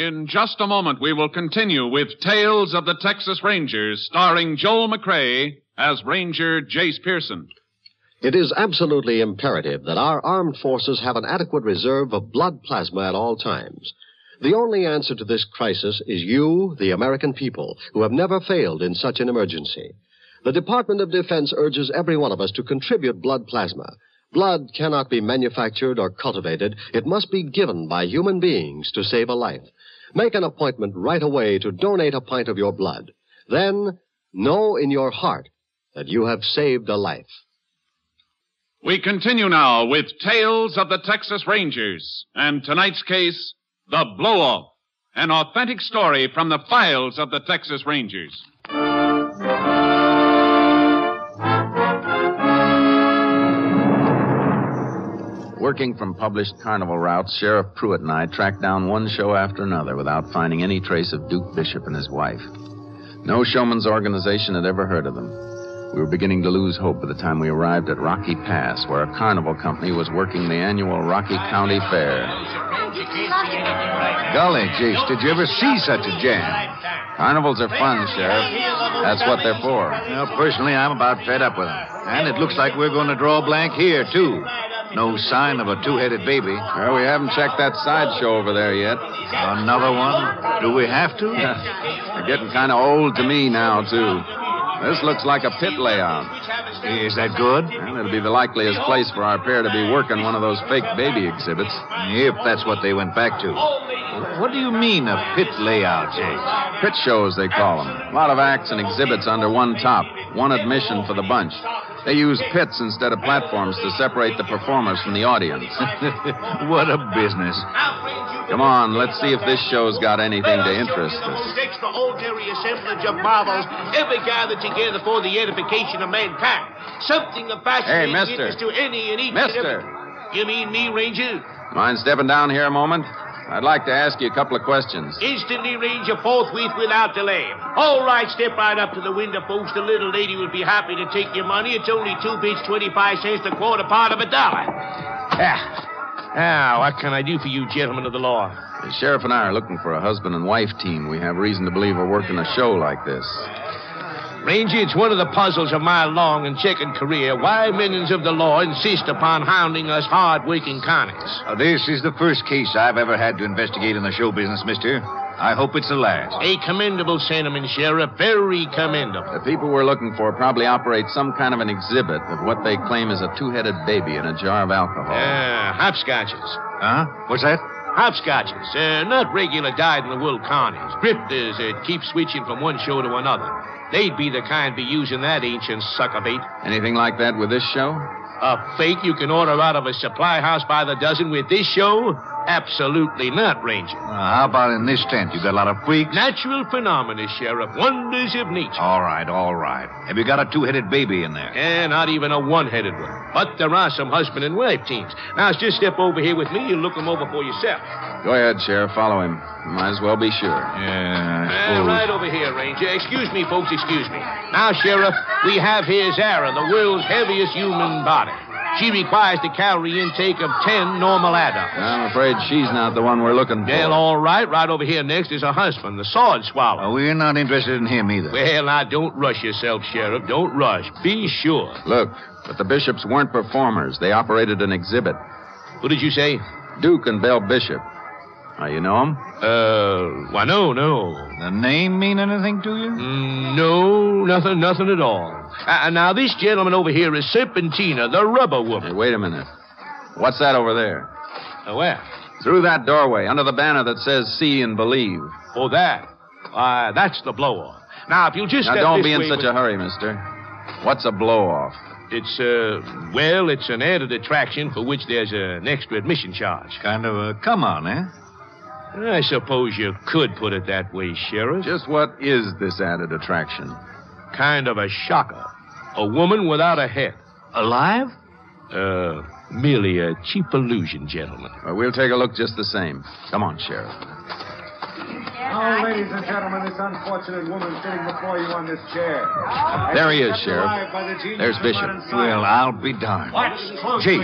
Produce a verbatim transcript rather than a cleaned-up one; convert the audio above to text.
In just a moment, we will continue with Tales of the Texas Rangers, starring Joel McCrea as Ranger Jace Pearson. It is absolutely imperative that our armed forces have an adequate reserve of blood plasma at all times. The only answer to this crisis is you, the American people, who have never failed in such an emergency. The Department of Defense urges every one of us to contribute blood plasma. Blood cannot be manufactured or cultivated. It must be given by human beings to save a life. Make an appointment right away to donate a pint of your blood. Then, know in your heart that you have saved a life. We continue now with Tales of the Texas Rangers, and tonight's case, The Blow-Off, an authentic story from the files of the Texas Rangers. Working from published carnival routes, Sheriff Pruitt and I tracked down one show after another without finding any trace of Duke Bishop and his wife. No showman's organization had ever heard of them. We were beginning to lose hope by the time we arrived at Rocky Pass, where a carnival company was working the annual Rocky County Fair. Golly, Jace, did you ever see such a jam? Carnivals are fun, Sheriff. That's what they're for. Well, personally, I'm about fed up with them. And it looks like we're going to draw a blank here, too. No sign of a two-headed baby. Well, we haven't checked that sideshow over there yet. Another one? Do we have to? They're getting kind of old to me now, too. This looks like a pit layout. Is that good? Well, it'll be the likeliest place for our pair to be working one of those fake baby exhibits. If that's what they went back to. What do you mean, a pit layout, Jace? Pit shows, they call them. A lot of acts and exhibits under one top. One admission for the bunch. They use pits instead of platforms to separate the performers from the audience. What a business. Come on, let's see if this show's got anything to interest us. This extraordinary assemblage of marvels ever gathered together for the edification of mankind. Something of fascinating Hey, mister. interest to any and each Mister. and every... You mean me, Ranger? Mind stepping down here a moment? I'd like to ask you a couple of questions. Instantly, Ranger, forthwith, without delay. All right, step right up to the window, folks. The little lady will be happy to take your money. It's only two bits, twenty-five cents, the quarter part of a dollar. Ah. Now, what can I do for you, gentlemen of the law? The sheriff and I are looking for a husband and wife team. We have reason to believe we're working a show like this. Ranger, it's one of the puzzles of my long and checkered career why minions of the law insist upon hounding us hard-working connies. Uh, this is the first case I've ever had to investigate in the show business, mister. I hope it's the last. A commendable sentiment, Sheriff. Very commendable. The people we're looking for probably operate some kind of an exhibit of what they claim is a two-headed baby in a jar of alcohol. Ah, uh, hopscotches. Huh? What's that? Hopscotches. Uh, not regular dyed-in-the-wool carnies. Grifters that keep switching from one show to another. They'd be the kind be using that ancient sucker bait. Anything like that with this show? A fake you can order out of a supply house by the dozen with this show? Absolutely not, Ranger. Uh, how about in this tent? You got a lot of freaks? Natural phenomena, Sheriff. Wonders of nature. All right, all right. Have you got a two-headed baby in there? Eh, not even a one-headed one. But there are some husband and wife teams. Now, just step over here with me and look them over for yourself. Go ahead, Sheriff. Follow him. Might as well be sure. Yeah, I Uh, suppose. right over here, Ranger. Excuse me, folks, excuse me. Now, Sheriff, we have here Zara, the world's heaviest human body. She requires the calorie intake of ten normal adults. I'm afraid she's not the one we're looking for. Well, all right. Right over here next is her husband, the sword swallow. Oh, we're not interested in him either. Well, now, don't rush yourself, Sheriff. Don't rush. Be sure. Look, but the Bishops weren't performers. They operated an exhibit. What did you say? Duke and Belle Bishop. Now, you know them? Uh, why, no, no. The name mean anything to you? Mm, no, nothing, nothing at all. Uh, now, this gentleman over here is Serpentina, the rubber woman. Hey, wait a minute. What's that over there? Uh, where? Through that doorway, under the banner that says See and Believe. Oh, that. Why, that's the blow-off. Now, if you'll just Now, step don't this be in way such with- a hurry, mister. What's a blow-off? It's, uh, well, it's an added attraction for which there's an extra admission charge. Kind of a come on, eh? I suppose you could put it that way, Sheriff. Just what is this added attraction? Kind of a shocker. A woman without a head. Alive? Uh, merely a cheap illusion, gentlemen. Well, we'll take a look just the same. Come on, Sheriff. Now, ladies and gentlemen, this unfortunate woman sitting before you on this chair. There he is, Sheriff. Arrived by the genius There's of Bishop. modern science. Well, I'll be darned. Watch closely. Jace,